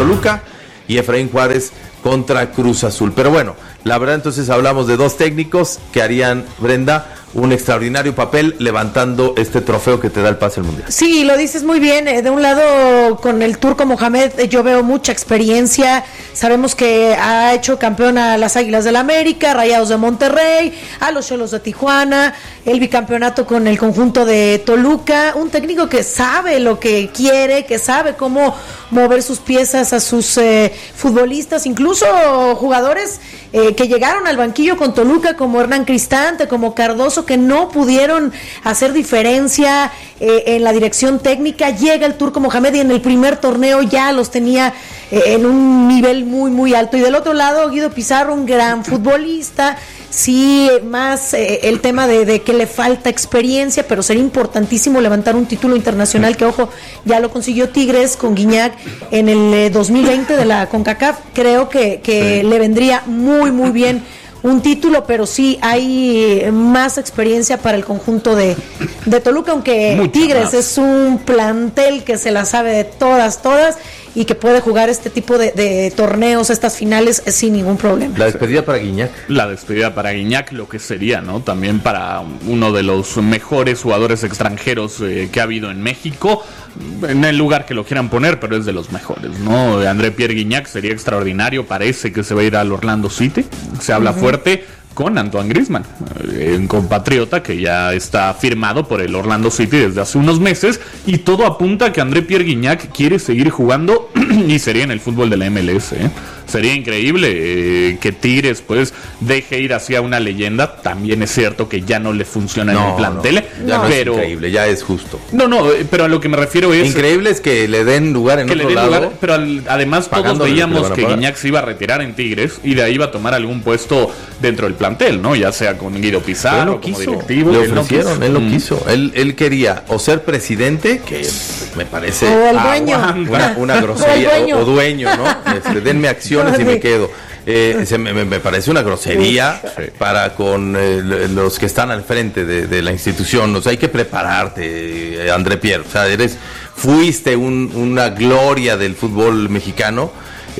Toluca y Efraín Juárez contra Cruz Azul. Pero bueno, la verdad entonces hablamos de dos técnicos que harían, Brenda, un extraordinario papel levantando este trofeo que te da el pase al Mundial. Sí, lo dices muy bien. De un lado, con el Turco Mohamed, yo veo mucha experiencia. Sabemos que ha hecho campeón a las Águilas del América, Rayados de Monterrey, a los Xolos de Tijuana, el bicampeonato con el conjunto de Toluca. Un técnico que sabe lo que quiere, que sabe cómo mover sus piezas a sus futbolistas, incluso jugadores que llegaron al banquillo con Toluca, como Hernán Cristante, como Cardoso, que no pudieron hacer diferencia en la dirección técnica. Llega el Turco Mohamed y en el primer torneo ya los tenía en un nivel muy, muy alto. Y del otro lado, Guido Pizarro, un gran futbolista. Sí, más el tema de que le falta experiencia, pero sería importantísimo levantar un título internacional que, ojo, ya lo consiguió Tigres con Guiñac en el 2020 de la CONCACAF. Creo que le vendría muy, muy bien un título, pero sí hay más experiencia para el conjunto de Toluca, aunque mucho Tigres más. Es un plantel que se la sabe de todas y que puede jugar este tipo de torneos, estas finales, sin ningún problema. La despedida para Guiñac. La despedida para Guiñac, lo que sería, ¿no? También para uno de los mejores jugadores extranjeros que ha habido en México, en el lugar que lo quieran poner, pero es de los mejores, ¿no? André Pierre Guiñac sería extraordinario, parece que se va a ir al Orlando City, se habla fuerte con Antoine Griezmann, un compatriota que ya está firmado por el Orlando City desde hace unos meses, y todo apunta a que André Pierre Guiñac quiere seguir jugando y sería en el fútbol de la MLS, ¿eh? Sería increíble que Tigres pues deje ir hacia una leyenda. También es cierto que ya no le funciona en el plantel, no es increíble, ya es justo. Pero a lo que me refiero es... Increíble es que le den lugar en otro lado. Pero además todos veíamos que Guiñac se iba a retirar en Tigres y de ahí iba a tomar algún puesto dentro del plantel, ¿no? Ya sea con Guido Pizarro, como directivo. Le ofrecieron, él lo quiso. Él quería o ser presidente, que me parece... O el dueño. Una grosería. O dueño, ¿no? Denme acciones y me quedo. Me parece una grosería para con los que están al frente de la institución. O sea, hay que prepararte, André Pierre. O sea, fuiste una gloria del fútbol mexicano,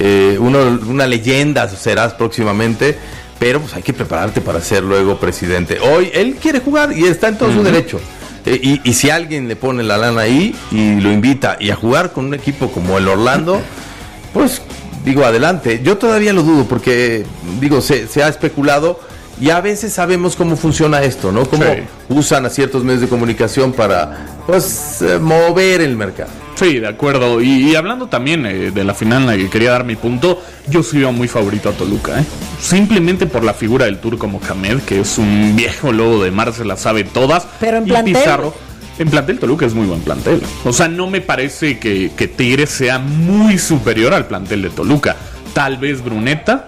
una leyenda serás próximamente, pero pues hay que prepararte para ser luego presidente. Hoy él quiere jugar y está en todo su derecho. Y si alguien le pone la lana ahí y lo invita y a jugar con un equipo como el Orlando, pues digo, adelante. Yo todavía lo dudo porque, digo, se ha especulado y a veces sabemos cómo funciona esto, ¿no? Cómo usan a ciertos medios de comunicación para, pues, mover el mercado. Sí, de acuerdo. Y hablando también de la final en la que quería dar mi punto, yo sí veo muy favorito a Toluca, ¿eh? Simplemente por la figura del Turco Mohamed, que es un viejo lobo de mar, se la sabe todas. Pero en plantel... Pizarro, en plantel Toluca es muy buen plantel. O sea, no me parece que Tigres sea muy superior al plantel de Toluca. Tal vez Bruneta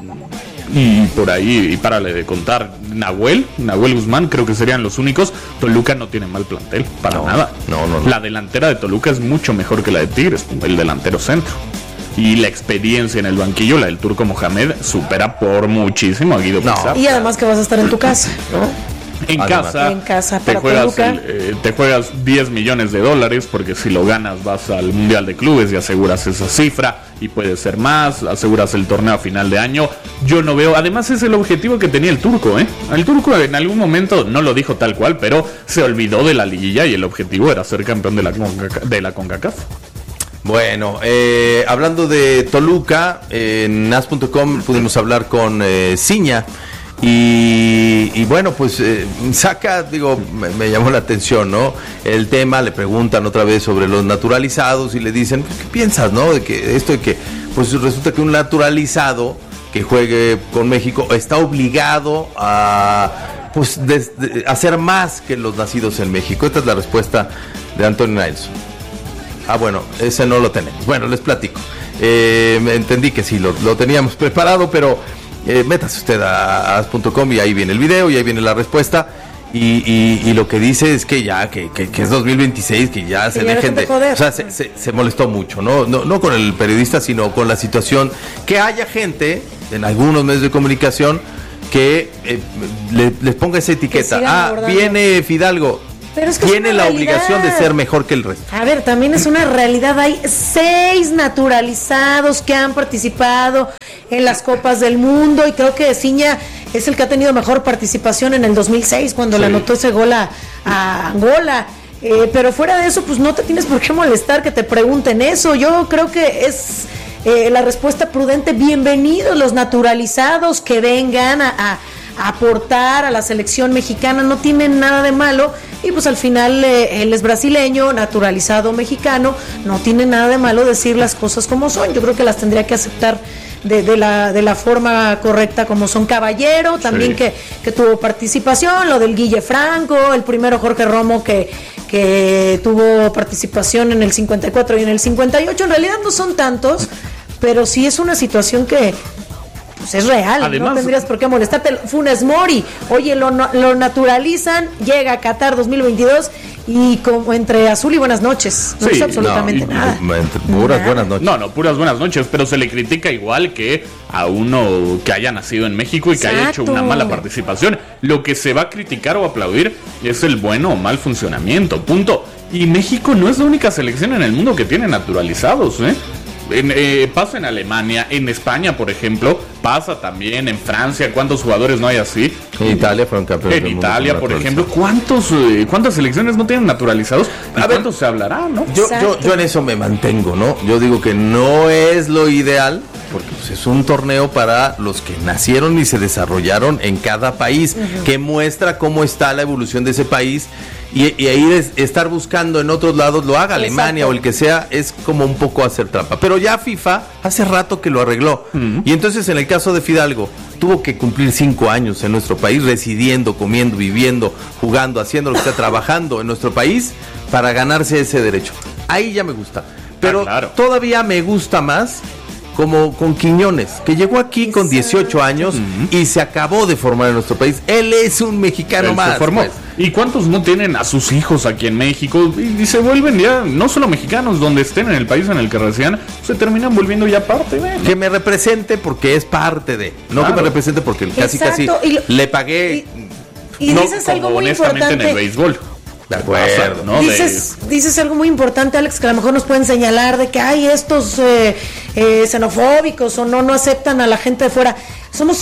y por ahí, y párale de contar, Nahuel Guzmán, creo que serían los únicos. Toluca no tiene mal plantel, para nada. No. La delantera de Toluca es mucho mejor que la de Tigres, el delantero centro. Y la experiencia en el banquillo, la del Turco Mohamed, supera por muchísimo a Guido Pizarro. Y además que vas a estar en tu casa, ¿no? En casa te juegas 10 millones de dólares, porque si lo ganas vas al Mundial de Clubes y aseguras esa cifra, y puede ser más, aseguras el torneo a final de año. Yo no veo, además es el objetivo que tenía el Turco, ¿eh? El Turco en algún momento, no lo dijo tal cual, pero se olvidó de la liguilla y el objetivo era ser campeón de la CONCACAF. Bueno, hablando de Toluca, en as.com pudimos hablar con Ciña. Y bueno, pues saca, digo, me llamó la atención, ¿no? El tema, le preguntan otra vez sobre los naturalizados y le dicen, ¿qué piensas, no? De que esto de que, pues resulta que un naturalizado que juegue con México está obligado a, pues, hacer más que los nacidos en México. Esta es la respuesta de Antonio Nelson. Bueno, ese no lo tenemos. Bueno, les platico. Entendí que sí, lo teníamos preparado, pero... métase usted a as.com y ahí viene el video y ahí viene la respuesta y lo que dice es que ya que es 2026, que ya se dejen de joder. O sea, se molestó mucho, no con el periodista, sino con la situación, que haya gente en algunos medios de comunicación que les ponga esa etiqueta. Viene Fidalgo. Pero es que tiene es una la realidad. obligación de ser mejor que el resto. A ver, también es una realidad. Hay 6 naturalizados que han participado en las Copas del Mundo y creo que Ciña es el que ha tenido mejor participación en el 2006 cuando le anotó ese gol a Angola. Pero fuera de eso, pues no te tienes por qué molestar que te pregunten eso. Yo creo que es la respuesta prudente. Bienvenidos los naturalizados que vengan a aportar a la selección mexicana, no tienen nada de malo, y pues al final él es brasileño, naturalizado mexicano, no tiene nada de malo decir las cosas como son. Yo creo que las tendría que aceptar de la forma correcta como son. Caballero también, que tuvo participación, lo del Guille Franco, el primero Jorge Romo que tuvo participación en el 54 y en el 58, en realidad no son tantos, pero sí es una situación que pues es real. Además, no tendrías por qué molestarte. Funes Mori, oye, lo naturalizan, llega a Qatar 2022 y como entre azul y buenas noches, no hizo absolutamente nada. Puras buenas noches. No, puras buenas noches, pero se le critica igual que a uno que haya nacido en México y que haya hecho una mala participación. Lo que se va a criticar o aplaudir es el bueno o mal funcionamiento, punto. Y México no es la única selección en el mundo que tiene naturalizados, pasa en Alemania, en España, por ejemplo, pasa también en Francia. ¿Cuántos jugadores no hay así? En Italia fueron campeones del mundo. En Italia, por ejemplo, ¿cuántas selecciones no tienen naturalizados? ¿A cuánto se hablará, no? Yo en eso me mantengo, ¿no? Yo digo que no es lo ideal, porque pues, es un torneo para los que nacieron y se desarrollaron en cada país, que muestra cómo está la evolución de ese país. Y ahí estar buscando en otros lados, lo haga Alemania o el que sea, es como un poco hacer trampa. Pero ya FIFA hace rato que lo arregló. Y entonces en el caso de Fidalgo, tuvo que cumplir 5 años en nuestro país, residiendo, comiendo, viviendo, jugando, haciendo lo que está, trabajando en nuestro país para ganarse ese derecho. Ahí ya me gusta. Pero todavía me gusta más como con Quiñones, que llegó aquí con 18 años y se acabó de formar en nuestro país. Él es un mexicano más. Se formó. Pues. ¿Y cuántos no tienen a sus hijos aquí en México? Y se vuelven ya no solo mexicanos, donde estén en el país en el que residen, se terminan volviendo ya parte de, ¿no? Que me represente porque es parte de, no que me represente porque casi le pagué. Y no, dices algo muy honestamente importante en el béisbol. De acuerdo, ¿no? Dices algo muy importante, Alex, que a lo mejor nos pueden señalar de que hay estos xenofóbicos o no aceptan a la gente de fuera. Somos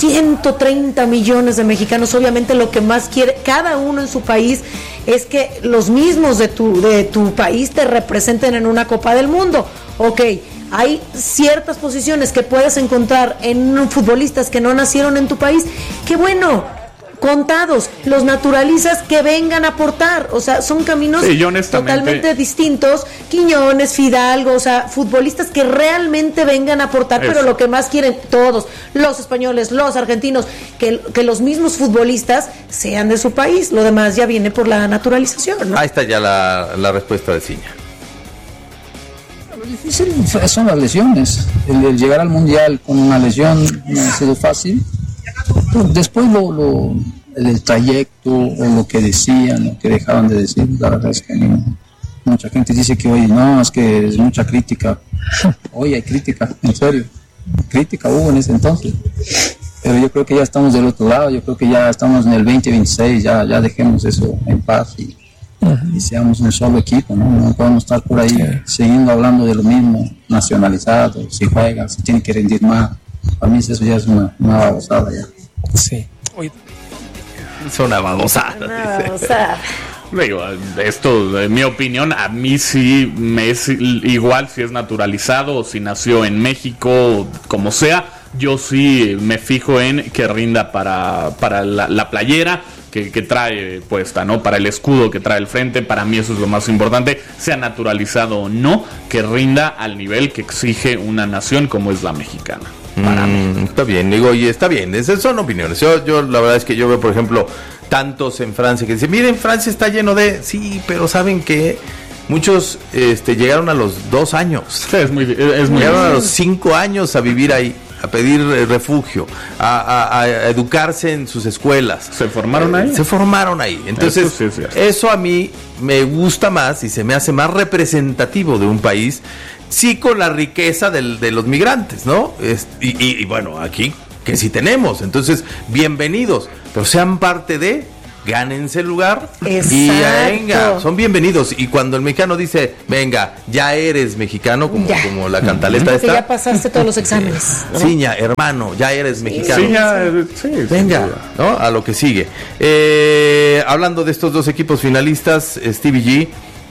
130 millones de mexicanos. Obviamente lo que más quiere cada uno en su país es que los mismos de tu país te representen en una Copa del Mundo. Ok, hay ciertas posiciones que puedes encontrar en futbolistas que no nacieron en tu país. ¡Qué bueno! Contados, los naturalizas que vengan a aportar, o sea, son caminos totalmente distintos. Quiñones, Fidalgo, o sea, futbolistas que realmente vengan a aportar, pero lo que más quieren todos, los españoles, los argentinos, que los mismos futbolistas sean de su país. Lo demás ya viene por la naturalización, ¿no? Ahí está ya la respuesta de Ciña. Lo difícil son las lesiones. El llegar al mundial con una lesión no ha sido fácil. Después el trayecto o lo que decían, lo que dejaban de decir, la verdad es que mucha gente dice que hoy no, es que es mucha crítica. Hoy hay crítica, en serio, crítica hubo en ese entonces, pero yo creo que ya estamos del otro lado. Yo creo que ya estamos en el 2026, ya dejemos eso en paz y seamos un solo equipo, no podemos estar por ahí siguiendo hablando de lo mismo, nacionalizado, si juega, si tiene que rendir más. Para mí eso ya es una babosada ya. Sí. Es una babosada. Digo, esto, en mi opinión, a mí sí me es igual si es naturalizado o si nació en México, como sea. Yo sí me fijo en que rinda para la playera que trae puesta, ¿no? Para el escudo que trae el frente. Para mí eso es lo más importante, sea naturalizado o no, que rinda al nivel que exige una nación como es la mexicana. Para mí. Está bien, digo, y está bien, esas son opiniones. Yo la verdad es que yo veo, por ejemplo, tantos en Francia que dicen, miren, Francia está lleno de... Sí, pero ¿saben qué? Muchos llegaron a los 2 años. Sí, es muy llegaron a los 5 años a vivir ahí, a pedir refugio, a educarse en sus escuelas. ¿Se formaron ahí? Se formaron ahí. Entonces, eso a mí me gusta más y se me hace más representativo de un país, sí, con la riqueza de los migrantes, ¿no? Y bueno, aquí que sí tenemos. Entonces, bienvenidos, pero sean parte de... gánense el lugar. Exacto. Y venga, son bienvenidos. Y cuando el mexicano dice, venga, ya eres mexicano, como la cantaleta Que esta. ya pasaste todos los exámenes, ¿no? Ciña, hermano, ya eres mexicano. Sí, Venga, ¿no? A lo que sigue. Hablando de estos dos equipos finalistas, Stevie G,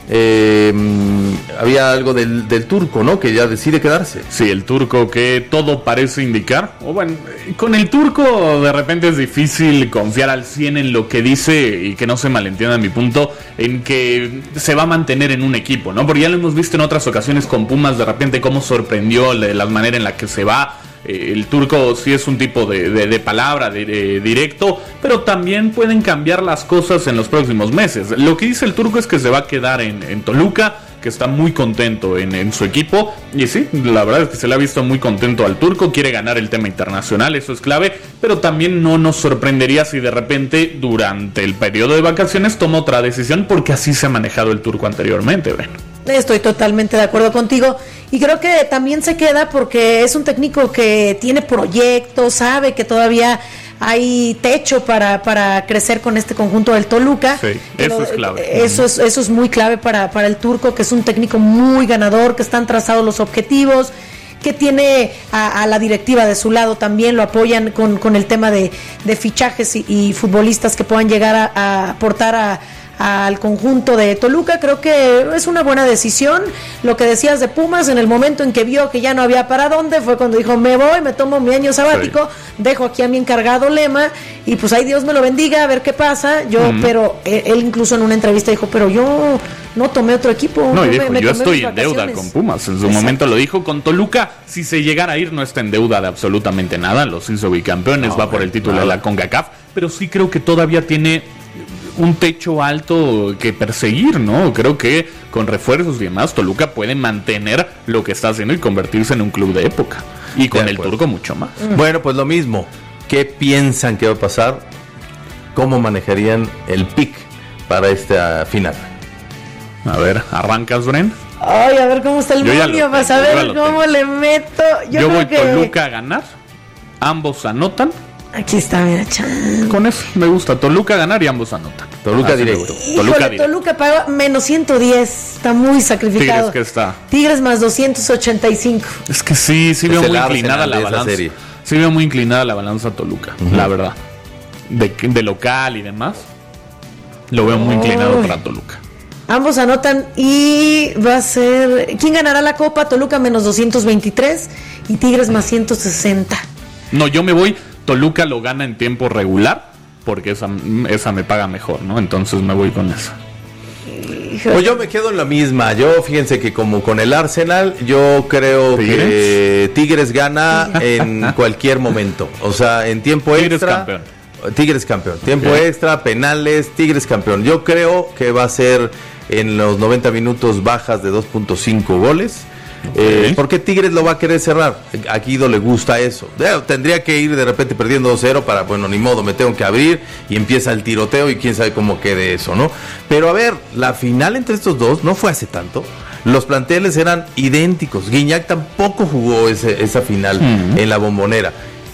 había algo del turco, ¿no? Que ya decide quedarse. Sí, el turco, que todo parece indicar. O bueno, con el turco de repente es difícil confiar al 100 en lo que dice, y que no se malentienda mi punto, en que se va a mantener en un equipo, ¿no? Porque ya lo hemos visto en otras ocasiones con Pumas, de repente cómo sorprendió la manera en la que se va. El turco sí es un tipo de palabra, de directo, pero también pueden cambiar las cosas en los próximos meses. Lo que dice el turco es que se va a quedar en Toluca, que está muy contento en su equipo, y sí, la verdad es que se le ha visto muy contento al turco, quiere ganar el tema internacional, eso es clave, pero también no nos sorprendería si de repente durante el periodo de vacaciones toma otra decisión, porque así se ha manejado el turco anteriormente, Bren. Estoy totalmente de acuerdo contigo, y creo que también se queda porque es un técnico que tiene proyectos, sabe que todavía hay techo para crecer con este conjunto del Toluca. Sí, eso es clave. Eso es muy clave para el turco, que es un técnico muy ganador, que están trazados los objetivos, que tiene a la directiva de su lado también, lo apoyan con el tema de fichajes y futbolistas que puedan llegar a aportar al conjunto de Toluca. Creo que es una buena decisión. Lo que decías de Pumas, en el momento en que vio que ya no había para dónde, fue cuando dijo, me voy, me tomo mi año sabático, dejo aquí a mi encargado Lema, y pues ahí Dios me lo bendiga, a ver qué pasa. Pero él incluso en una entrevista dijo, pero yo no tomé otro equipo. No, y dijo, me yo tomé estoy mis en deuda vacaciones. con Pumas. En su momento lo dijo. Con Toluca, si se llegara a ir, no está en deuda de absolutamente nada. Los hizo bicampeones, va por el título de la CONCACAF. Pero sí creo que todavía tiene un techo alto que perseguir, ¿no? Creo que con refuerzos y demás, Toluca puede mantener lo que está haciendo y convertirse en un club de época. Y con el turco mucho más. Bueno, pues lo mismo. ¿Qué piensan que va a pasar? ¿Cómo manejarían el pick para esta final? A ver, ¿arrancas, Bren? Ay, a ver cómo está el Yo ya momio, lo para tengo, yo ya saber lo cómo tengo. le meto. Yo voy creo que Toluca a ganar. Ambos anotan. aquí está, mira, chan. Con eso me gusta. Toluca a ganar y ambos anotan. Toluca Así me directo. gusta. Híjole, Toluca directo. Toluca paga menos 110, está muy sacrificado. Tigres que está. Tigres más 285. Es que sí veo el muy Arsenal inclinada la de esa balanza. serie. Sí veo muy inclinada la balanza Toluca, la verdad. De local y demás. Lo veo muy inclinado para Toluca. Ambos anotan y va a ser... ¿Quién ganará la Copa? Toluca menos 223 y Tigres más 160. No, yo me voy. Toluca lo gana en tiempo regular, porque esa me paga mejor, ¿no? Entonces me voy con esa. Pues yo me quedo en la misma. Yo, fíjense que como con el Arsenal, yo creo que Tigres gana en cualquier momento. O sea, en tiempo Tigres extra. campeón. Tigres campeón. Tiempo extra, penales, Tigres campeón. Yo creo que va a ser en los 90 minutos bajas de 2.5 goles. Porque Tigres lo va a querer cerrar. A Guido le gusta eso. Tendría que ir de repente perdiendo 2-0 para, bueno, ni modo, me tengo que abrir y empieza el tiroteo y quién sabe cómo quede eso, ¿no? Pero a ver, la final entre estos dos no fue hace tanto. Los planteles eran idénticos. Guiñac tampoco jugó esa final en la Bombonera.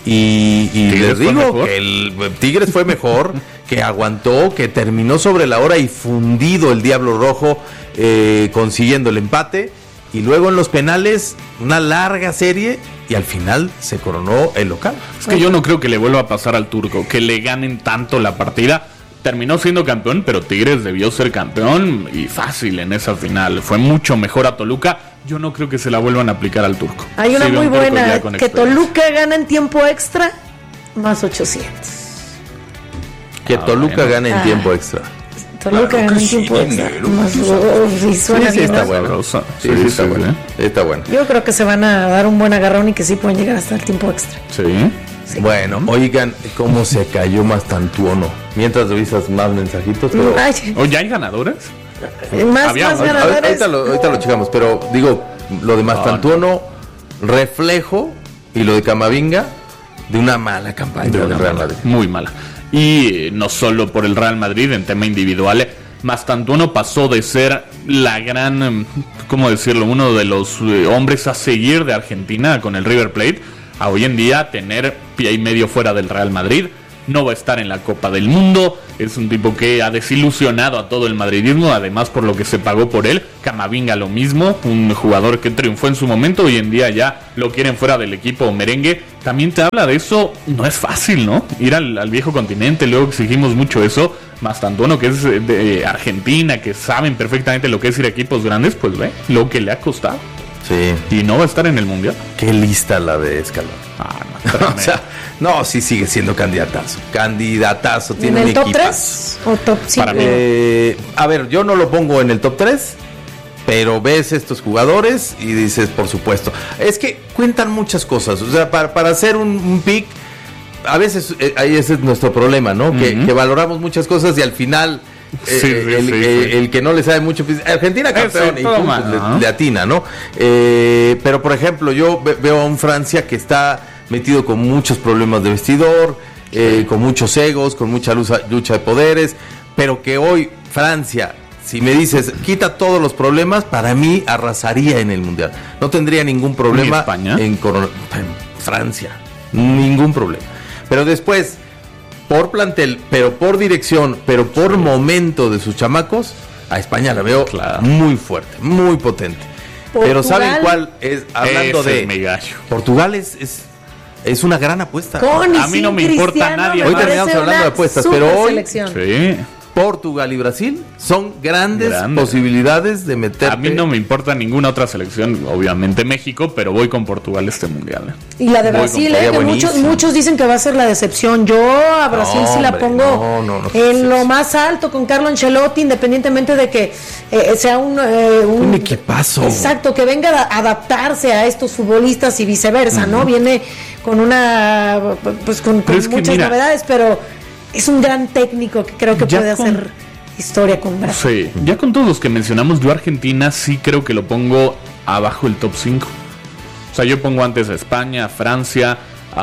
Y les digo que el Tigres fue mejor, que aguantó, que terminó sobre la hora y fundido el Diablo Rojo, consiguiendo el empate. Y luego en los penales, una larga serie y al final se coronó el local. Es que yo no creo que le vuelva a pasar al turco, que le ganen tanto la partida. Terminó siendo campeón, pero Tigres debió ser campeón y fácil en esa final. Fue mucho mejor a Toluca. Yo no creo que se la vuelvan a aplicar al turco. Hay una Sí, veo muy un turco buena, ya con que experiencia. Toluca gana en tiempo extra más 800. Que Toluca bueno. gane en tiempo extra. Toluca gana en tiempo extra más... sí, suena Sí, bien, está ¿no? bueno. Sí, Sí, está bueno. Está bueno. Yo creo que se van a dar un buen agarrón y que sí pueden llegar hasta el tiempo extra. Sí. Bueno, oigan, cómo se cayó Mastantuono. Mientras revisas más mensajitos, pero... Ay, ¿O ya hay ganadores? más ganadores. ahorita lo checamos, pero digo, lo de Mastantuono, reflejo, y lo de Camavinga, de una mala campaña del Real Madrid. Muy mala. Y no solo por el Real Madrid, en tema individual, Mastantuono pasó de ser la gran, ¿cómo decirlo?, uno de los hombres a seguir de Argentina con el River Plate, a hoy en día tener pie y medio fuera del Real Madrid. no va a estar en la Copa del Mundo. Es un tipo que ha desilusionado a todo el madridismo, además por lo que se pagó por él. Camavinga lo mismo, un jugador que triunfó en su momento, hoy en día ya lo quieren fuera del equipo merengue. También te habla de eso, no es fácil, ¿no? Ir al viejo continente, luego exigimos mucho eso. Mastantuono, que es de Argentina, que saben perfectamente lo que es ir a equipos grandes, pues ve lo que le ha costado. Sí. Y no va a estar en el Mundial. Qué lista la de Scaloni. No, O sea, no, sí sigue siendo candidatazo. Candidatazo, ¿En tiene un el top equipazo. 3 o top 5? Para mí. A ver, yo no lo pongo en el top 3, pero ves estos jugadores y dices, por supuesto. Es que cuentan muchas cosas. O sea, para hacer un pick, a veces ahí ese es nuestro problema, ¿no? Que valoramos muchas cosas y al final el que no le sabe mucho, pues, Argentina campeón y pum, pues, le atina, ¿no? Pero por ejemplo, yo veo a un Francia que está metido con muchos problemas de vestidor, con muchos egos, con mucha lucha de poderes, pero que hoy Francia, si me dices, quita todos los problemas, para mí arrasaría en el Mundial. No tendría ningún problema. ¿España? En Francia, ningún problema. Pero después, por plantel, pero por dirección, pero por momento de sus chamacos, a España la veo muy fuerte, muy potente. Portugal. Pero ¿saben cuál es? Hablando Ese de es mi gallo. Portugal es una gran apuesta. A mí no me importa nadie. Hoy terminamos hablando de apuestas, pero hoy selección. Sí. Portugal y Brasil son grandes posibilidades de meterte. A mí no me importa ninguna otra selección, obviamente México, pero voy con Portugal este Mundial. Y la de Brasil, que muchos dicen que va a ser la decepción. Yo a Brasil sí la pongo en lo más alto con Carlo Ancelotti, independientemente de que sea un equipazo. Exacto, que venga a adaptarse a estos futbolistas y viceversa, ¿no? Viene con con muchas novedades, pero es un gran técnico que creo que puede hacer historia con Brasil. Sí, ya con todos los que mencionamos, yo Argentina sí creo que lo pongo abajo el top 5. O sea, yo pongo antes a España, a Francia,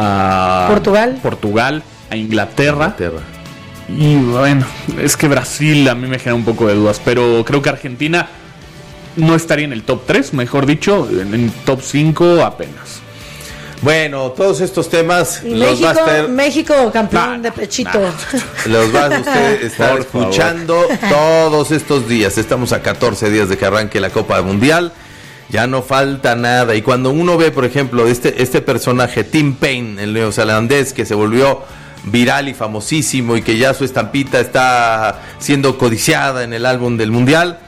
a Portugal, a Inglaterra. Y bueno, es que Brasil a mí me genera un poco de dudas, pero creo que Argentina no estaría en el top 3, mejor dicho, en el top 5 apenas. Bueno, todos estos temas y los va a estar... México campeón de pechito. Los va a usted estar escuchando todos estos días. Estamos a 14 días de que arranque la Copa Mundial. Ya no falta nada. Y cuando uno ve, por ejemplo, este personaje, Tim Payne, el neozelandés, que se volvió viral y famosísimo y que ya su estampita está siendo codiciada en el álbum del Mundial,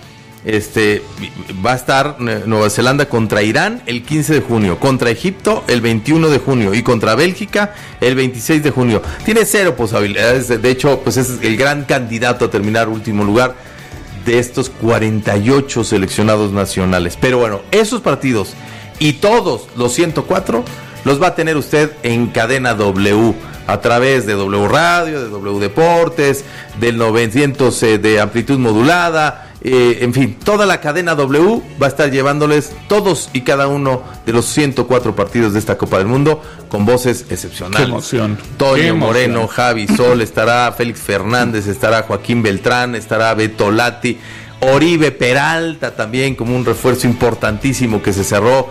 va a estar Nueva Zelanda contra Irán el 15 de junio, contra Egipto el 21 de junio y contra Bélgica el 26 de junio. Tiene 0 posibilidades, de hecho, pues es el gran candidato a terminar último lugar de estos 48 seleccionados nacionales. Pero bueno, esos partidos y todos los 104 los va a tener usted en Cadena W, a través de W Radio, de W Deportes, del 900 de amplitud modulada. En fin, toda la cadena W va a estar llevándoles todos y cada uno de los 104 partidos de esta Copa del Mundo con voces excepcionales. Qué emoción. Toño Moreno, Javi Sol, estará Félix Fernández, estará Joaquín Beltrán, estará Beto Lati, Oribe Peralta también como un refuerzo importantísimo que se cerró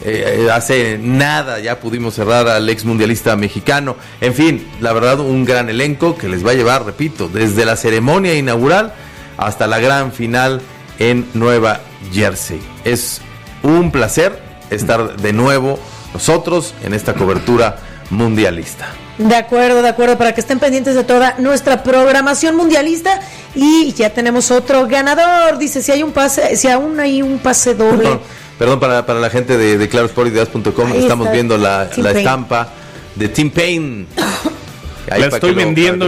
hace nada. Ya pudimos cerrar al ex mundialista mexicano. En fin, la verdad, un gran elenco que les va a llevar, repito, desde la ceremonia inaugural hasta la gran final en Nueva Jersey. Es un placer estar de nuevo nosotros en esta cobertura mundialista. De acuerdo, para que estén pendientes de toda nuestra programación mundialista. Y ya tenemos otro ganador. Dice, si aún hay un pase doble. Perdón para la gente de Claro Sport y de As.com, estamos viendo la estampa de Tim Payne. La estoy vendiendo